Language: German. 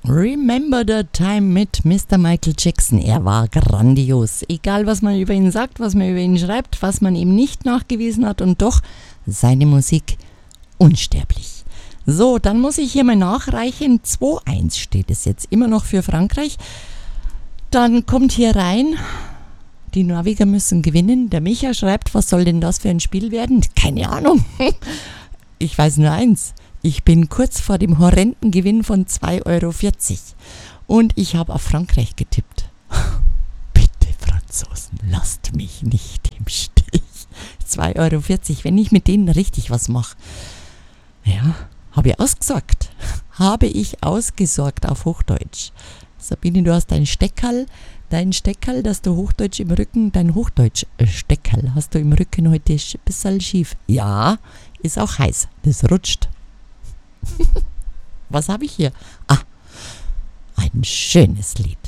Remember the Time mit Mr. Michael Jackson. Er war grandios. Egal, was man über ihn sagt, was man über ihn schreibt, was man ihm nicht nachgewiesen hat und doch seine Musik unsterblich. So, dann muss ich hier mal nachreichen. 2-1 steht es jetzt immer noch für Frankreich. Dann kommt hier rein, die Norweger müssen gewinnen. Der Micha schreibt, was soll denn das für ein Spiel werden? Keine Ahnung. Ich weiß nur eins. Ich bin kurz vor dem horrenden Gewinn von 2,40 € und ich habe auf Frankreich getippt. Bitte, Franzosen, lasst mich nicht im Stich. 2,40 €, wenn ich mit denen richtig was mache. Ja, habe ich ausgesorgt. Auf Hochdeutsch. Sabine, du hast dein Steckerl, dass du Hochdeutsch im Rücken, dein Hochdeutsch-Steckerl hast du im Rücken heute ein bisschen schief. Ja, ist auch heiß, das rutscht. Was habe ich hier? Ah, ein schönes Lied.